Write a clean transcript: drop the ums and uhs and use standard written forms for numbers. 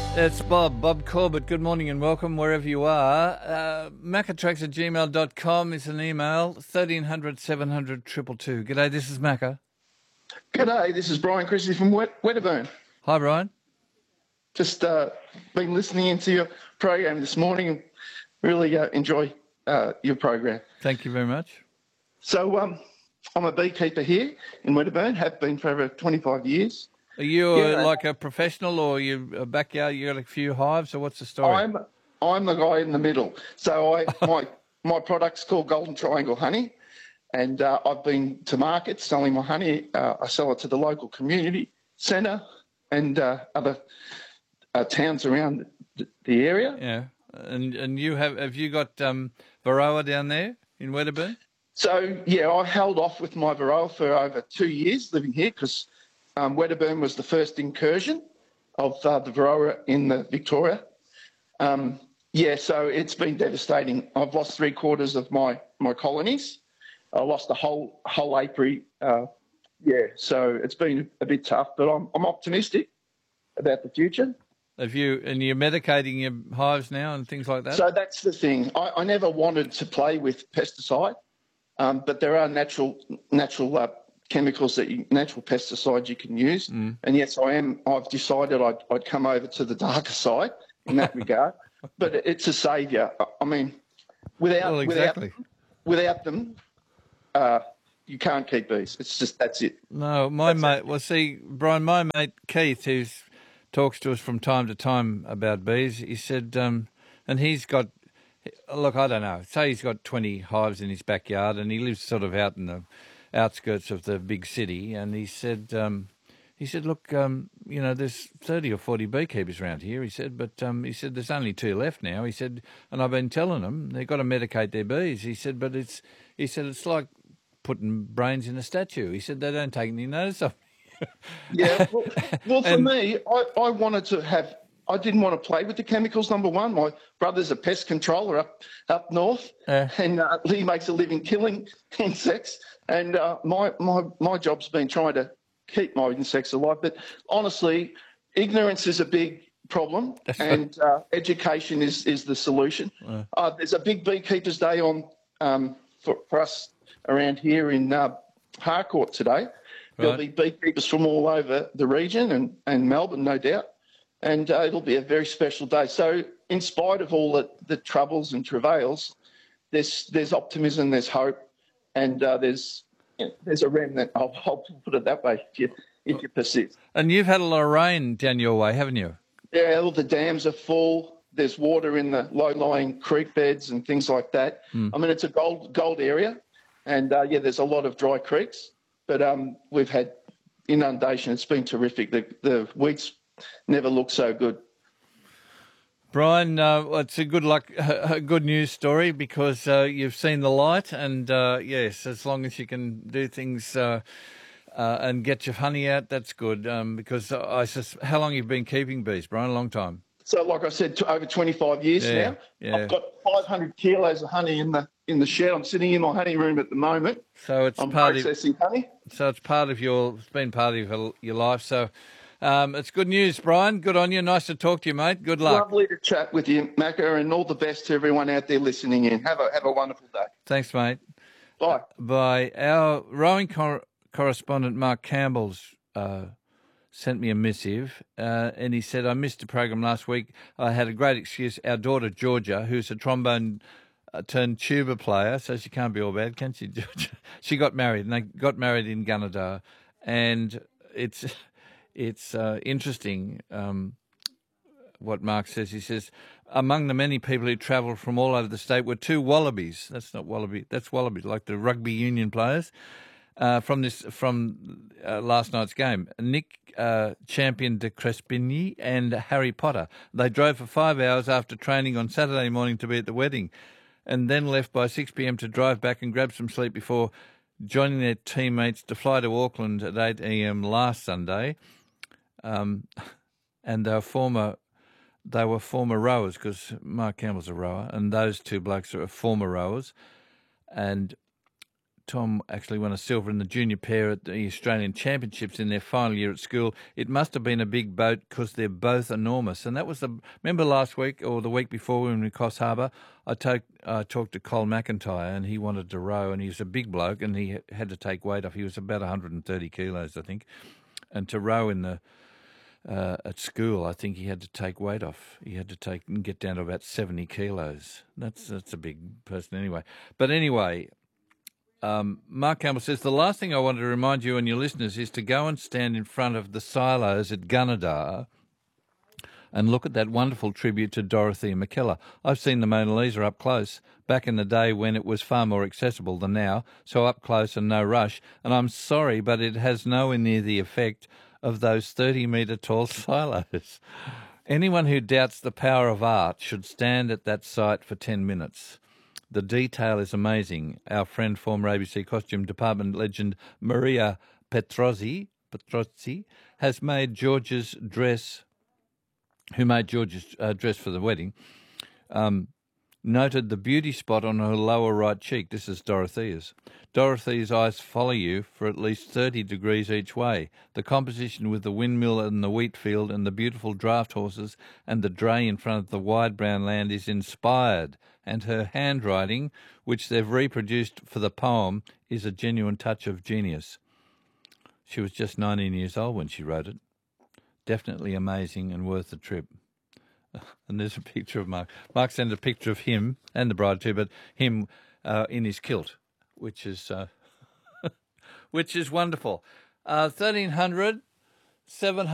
It's Bob Corbett. Good morning and welcome wherever you are. Maccatracks@gmail.com is an email, 1300 700 222. G'day, this is Macca. G'day, this is Brian Christie from Wedderburn. Hi, Brian. Just been listening into your program this morning and really enjoy your program. Thank you very much. So I'm a beekeeper here in Wedderburn, have been for over 25 years. Are you like a professional, or you a backyard? You got a few hives, or what's the story? I'm the guy in the middle. So my product's called Golden Triangle Honey, and I've been to market selling my honey. I sell it to the local community centre and other towns around the area. Yeah, and you have you got Varroa down there in Wedderburn? So yeah, I held off with my Varroa for over 2 years living here because Wedderburn was the first incursion of the Varroa in the Victoria. So it's been devastating. I've lost 3/4 of my colonies. I lost the whole apiary. So it's been a bit tough, but I'm optimistic about the future. You're medicating your hives now and things like that? So that's the thing. I never wanted to play with pesticide, but there are natural chemicals natural pesticides you can use. And yes, I've decided I'd come over to the darker side in that regard. But it's a saviour. I mean, without them, you can't keep bees. It's just, that's it. No, Brian, my mate Keith, who talks to us from time to time about bees, he said, and he's got, look, I don't know, say he's got 20 hives in his backyard and he lives sort of out in the outskirts of the big city, and he said, look, there's 30 or 40 beekeepers around here, he said, but he said there's only 2 left now. He said, and I've been telling them they've got to medicate their bees. He said, but it's like putting brains in a statue. He said they don't take any notice of me. Yeah, well for me, I wanted to have. I didn't want to play with the chemicals, number one. My brother's a pest controller up north, and he makes a living killing insects. And my job's been trying to keep my insects alive. But honestly, ignorance is a big problem, and education is the solution. There's a big Beekeepers Day on for us around here in Harcourt today. Right. There'll be beekeepers from all over the region and Melbourne, no doubt. And it'll be a very special day. So in spite of all the troubles and travails, there's optimism, there's hope, and there's a remnant. I'll put it that way if you persist. And you've had a lot of rain down your way, haven't you? Yeah, all the dams are full. There's water in the low-lying creek beds and things like that. I mean, it's a gold area, and there's a lot of dry creeks, but we've had inundation. It's been terrific. The wheat's never looked so good. Brian, it's a good news story because you've seen the light, and yes, as long as you can do things and get your honey out, that's good. Because how long have you been keeping bees, Brian? A long time. So, like I said, over 25 years now. Yeah. I've got 500 kilos of honey in the shed. I'm sitting in my honey room at the moment. So I'm processing honey. So it's been part of your life. So. It's good news, Brian. Good on you. Nice to talk to you, mate. Good luck. Lovely to chat with you, Macca, and all the best to everyone out there listening in. Have a wonderful day. Thanks, mate. Bye. Bye. Our rowing correspondent, Mark Campbell's, sent me a missive, and he said, I missed the program last week. I had a great excuse. Our daughter, Georgia, who's a trombone turned tuba player, so she can't be all bad, can she, Georgia? She got married, and they got married in Gunnedah, and it's interesting what Mark says. He says, among the many people who travelled from all over the state were 2 wallabies. That's not wallaby. That's wallaby, like the rugby union players from last night's game. Nick Champion de Crespigny and Harry Potter. They drove for 5 hours after training on Saturday morning to be at the wedding, and then left by 6 p.m. to drive back and grab some sleep before joining their teammates to fly to Auckland at 8 a.m. last Sunday. And they were former rowers, because Mark Campbell's a rower, and those 2 blokes are former rowers. And Tom actually won a silver in the junior pair at the Australian Championships in their final year at school. It must have been a big boat because they're both enormous. And that was remember last week or the week before when we were in Coffs Harbour, I talked to Col McIntyre and he wanted to row and he's a big bloke and he had to take weight off. He was about 130 kilos, I think. And to row in the at school, I think he had to take weight off. He had to get down to about 70 kilos. That's a big person anyway. But anyway, Mark Campbell says, the last thing I want to remind you and your listeners is to go and stand in front of the silos at Gunnedah and look at that wonderful tribute to Dorothea McKellar. I've seen the Mona Lisa up close back in the day when it was far more accessible than now, so up close and no rush. And I'm sorry, but it has nowhere near the effect of those 30-metre tall silos. Anyone who doubts the power of art should stand at that site for 10 minutes. The detail is amazing. Our friend, former ABC costume department legend Maria Petrozzi has made George's dress, for the wedding, noted the beauty spot on her lower right cheek. This is Dorothea's. Dorothea's eyes follow you for at least 30 degrees each way. The composition with the windmill and the wheat field and the beautiful draft horses and the dray in front of the wide brown land is inspired, and her handwriting, which they've reproduced for the poem, is a genuine touch of genius. She was just 19 years old when she wrote it. Definitely amazing and worth the trip. And there's a picture of Mark. Mark sent a picture of him and the bride too, but him in his kilt, which is which is wonderful. 1300 700.